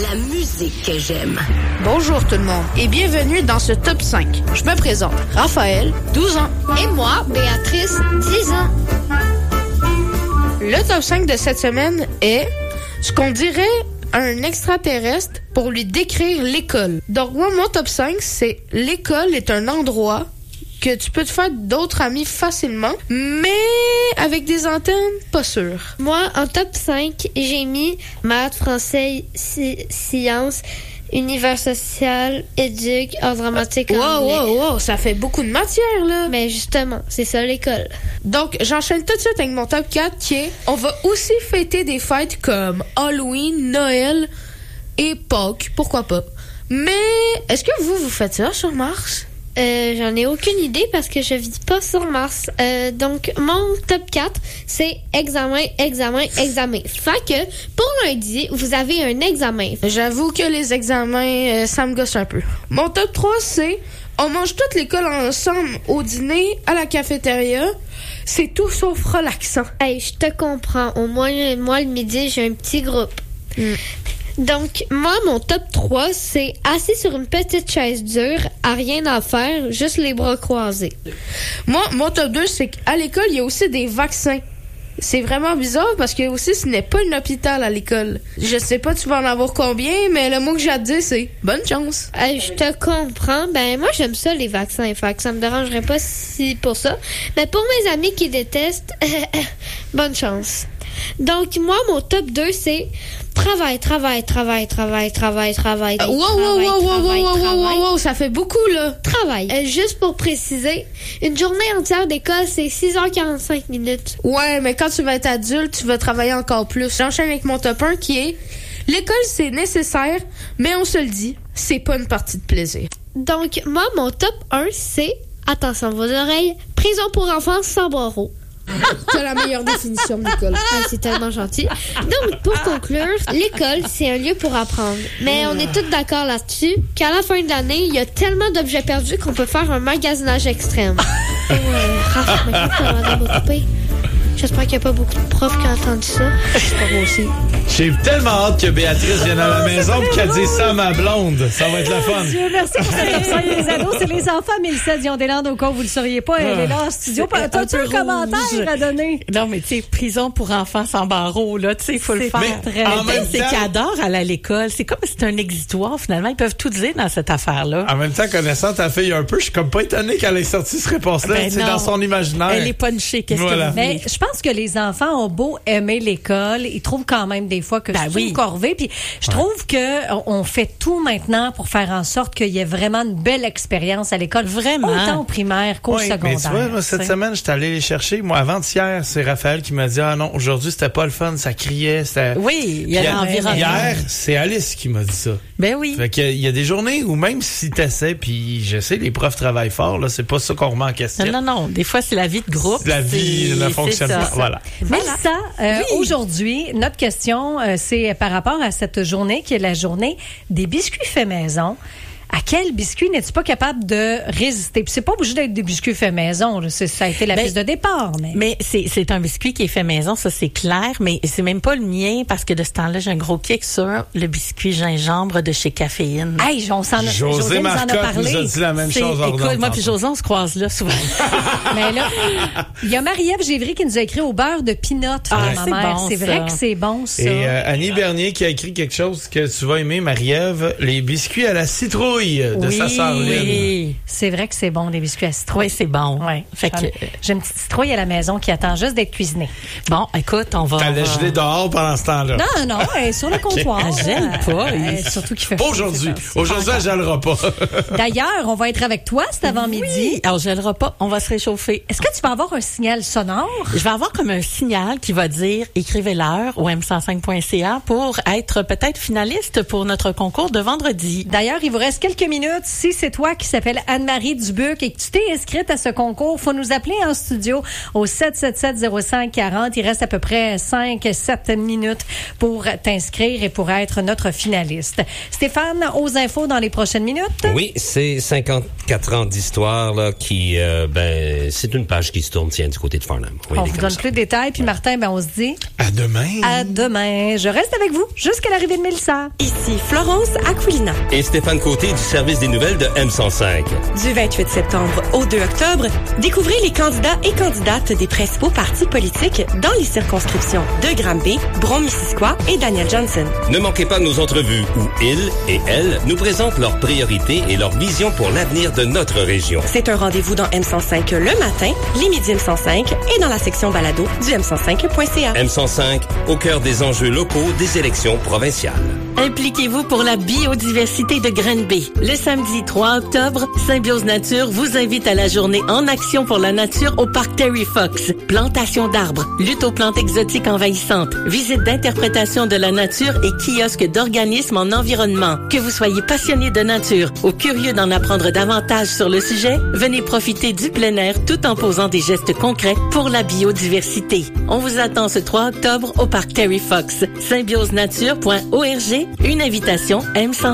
la musique que j'aime. Bonjour tout le monde et bienvenue dans ce top 5. Je me présente, Raphaël, 12 ans. Et moi, Béatrice, 10 ans. Le top 5 de cette semaine est ce qu'on dirait un extraterrestre pour lui décrire l'école. Donc moi, mon top 5, c'est l'école est un endroit que tu peux te faire d'autres amis facilement, mais avec des antennes, pas sûr. Moi, en top 5, j'ai mis maths, français, sciences, univers social, éduc, art dramatique, anglais. Wow, ça fait beaucoup de matière, là. Mais justement, c'est ça l'école. Donc, j'enchaîne tout de suite avec mon top 4 qui est, on va aussi fêter des fêtes comme Halloween, Noël et Pâques, pourquoi pas. Mais, est-ce que vous faites ça sur Mars? J'en ai aucune idée parce que je vis pas sur Mars. Donc, mon top 4, c'est examen. Fait que, pour lundi, vous avez un examen. J'avoue que les examens, ça me gosse un peu. Mon top 3, c'est on mange toute l'école ensemble au dîner, à la cafétéria. C'est tout sauf relaxant. Hey, je te comprends. Au moins, moi, le midi, j'ai un petit groupe. Donc, moi, mon top 3, c'est assis sur une petite chaise dure, à rien à faire, juste les bras croisés. Moi, mon top 2, c'est qu'à l'école, il y a aussi des vaccins. C'est vraiment bizarre parce que aussi, ce n'est pas un hôpital à l'école. Je sais pas tu vas en avoir combien, mais le mot que j'ai à te dire, c'est bonne chance. Hey, je te comprends. Ben, moi, j'aime ça, les vaccins. Fait que ça me dérangerait pas si pour ça. Mais pour mes amis qui détestent, bonne chance. Donc, moi, mon top 2, c'est travail. Wow, ça fait beaucoup, là. Travail. Juste pour préciser, une journée entière d'école, c'est 6h45 minutes. Ouais, mais quand tu vas être adulte, tu vas travailler encore plus. J'enchaîne avec mon top 1 qui est l'école, c'est nécessaire, mais on se le dit, c'est pas une partie de plaisir. Donc, moi, mon top 1, c'est, attention vos oreilles, prison pour enfants sans barreaux. C'est la meilleure définition de l'école. Ah, c'est tellement gentil. Donc, pour conclure, l'école, c'est un lieu pour apprendre. Mais on est tous d'accord là-dessus qu'à la fin de l'année, il y a tellement d'objets perdus qu'on peut faire un magasinage extrême. Raph, mais comment m'occuper? J'espère qu'il n'y a pas beaucoup de profs qui ont entendu ça. J'espère moi aussi. J'ai tellement hâte que Béatrice vienne à la maison et qu'elle dise ça à ma blonde. Ça va être la fun. Merci pour cette option, les ados. C'est les enfants Mélissa Dion-Deslandes, au cas où vous ne le sauriez pas. Elle est là en studio. T'as-tu un commentaire à donner? Non, mais tu sais, prison pour enfants sans barreaux, là, tu sais, il faut le faire. Très en même c'est temps, qu'ils adorent aller à l'école. C'est comme si c'était un exitoire, finalement. Ils peuvent tout dire dans cette affaire-là. en même temps, connaissant ta fille un peu, je suis comme pas étonné qu'elle ait sorti cette réponse-là. Ben c'est non. dans son imaginaire. Elle est punchée. Qu'est-ce Voilà. que vous Mais voulez? je pense que les enfants ont beau aimer l'école, ils trouvent quand même des fois que c'est une corvée. Puis je trouve que on fait tout maintenant pour faire en sorte qu'il y ait vraiment une belle expérience à l'école. Vraiment. Autant au primaire qu'au Oui, secondaire. mais tu vois, moi, cette semaine, j'étais allé les chercher. Moi, avant-hier, c'est Raphaël qui m'a dit, ah non, aujourd'hui, c'était pas le fun, ça criait, c'était... Oui, il y a l'environnement. Hier, c'est Alice qui m'a dit ça. Ben oui. Fait qu'il y a des journées où même si t'essaies, puis je sais, les profs travaillent fort, là, c'est pas ça qu'on remet en question. Non. Des fois, c'est la vie de groupe. La vie ne fonctionne c'est pas. ça. Voilà. Mélissa, aujourd'hui, notre question, c'est par rapport à cette journée qui est la journée des biscuits faits maison. À quel biscuit n'es-tu pas capable de résister? Puis c'est pas obligé d'être des biscuits faits maison. Là. Ça a été la piste de départ. Mais c'est un biscuit qui est fait maison, ça c'est clair, mais c'est même pas le mien parce que de ce temps-là, j'ai un gros kick sur le biscuit gingembre de chez Caféine. Hey, José Marcotte nous a dit la même chose. Écoute, moi puis José, on se croise là souvent. Mais là, il y a Marie-Ève Gévry qui nous a écrit au beurre de pinot. Ma mère. Bon, c'est ça. vrai que c'est bon, ça. Et Annie Bernier qui a écrit quelque chose que tu vas aimer, Marie-Ève, les biscuits à la citrouille de sa sœur Lynn. Oui, c'est vrai que c'est bon, des biscuits à citrouille. oui, c'est bon. Ouais. Fait que, J'ai une petite citrouille à la maison qui attend juste d'être cuisinée. bon, écoute, on va... T'allais geler dehors pendant ce temps-là. Non, elle est sur le comptoir. Elle gèle pas. Surtout qu'il fait Pas chaud, aujourd'hui. c'est ça. Aujourd'hui, elle gèlera pas. D'ailleurs, on va être avec toi cet avant-midi. Oui. Alors, je gèlera pas, on va se réchauffer. Est-ce que tu vas avoir un signal sonore? Je vais avoir comme un signal qui va dire écrivez l'heure au m105.ca pour être peut-être finaliste pour notre concours de vendredi. D'ailleurs, il vous reste quelques quelques minutes. Si c'est toi qui s'appelle Anne-Marie Dubuc et que tu t'es inscrite à ce concours, faut nous appeler en studio au 777-0540. Il reste à peu près 5-7 minutes pour t'inscrire et pour être notre finaliste. Stéphane, aux infos dans les prochaines minutes. Oui, c'est 54 ans d'histoire là qui, c'est une page qui se tourne, tiens, du côté de Farnham. Oui, on vous donne plus de détails, puis Martin, on se dit... À demain. À demain. Je reste avec vous jusqu'à l'arrivée de Mélissa. Ici Florence Aquilina. Et Stéphane Côté du service des nouvelles de M105. Du 28 septembre au 2 octobre, découvrez les candidats et candidates des principaux partis politiques dans les circonscriptions de Granby, Brome-Missisquoi et Daniel Johnson. Ne manquez pas nos entrevues où ils et elles nous présentent leurs priorités et leur vision pour l'avenir de notre région. C'est un rendez-vous dans M105 le matin, les midis M105 et dans la section balado du M105.ca. M105, au cœur des enjeux locaux des élections provinciales. Impliquez-vous pour la biodiversité de Granby. Le samedi 3 octobre, Symbiose Nature vous invite à la journée en action pour la nature au parc Terry Fox. Plantation d'arbres, lutte aux plantes exotiques envahissantes, visite d'interprétation de la nature et kiosque d'organismes en environnement. Que vous soyez passionné de nature ou curieux d'en apprendre davantage sur le sujet, venez profiter du plein air tout en posant des gestes concrets pour la biodiversité. On vous attend ce 3 octobre au parc Terry Fox. Symbiosenature.org, une invitation M105.